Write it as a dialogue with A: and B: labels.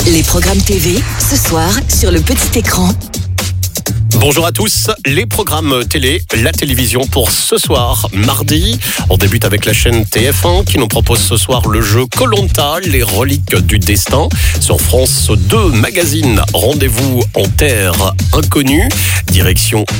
A: Les programmes TV, ce soir, sur le petit écran.
B: Bonjour à tous, les programmes télé, la télévision pour ce soir, mardi. On débute avec la chaîne TF1 qui nous propose ce soir le jeu Koh-Lanta, les reliques du destin. Sur France 2 Magazine, rendez-vous en terre inconnue, direction